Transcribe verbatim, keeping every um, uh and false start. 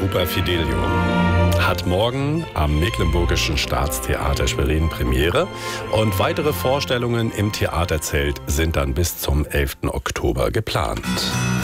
Oper Fidelio hat morgen am Mecklenburgischen Staatstheater Schwerin Premiere und weitere Vorstellungen im Theaterzelt sind dann bis zum elften Oktober geplant.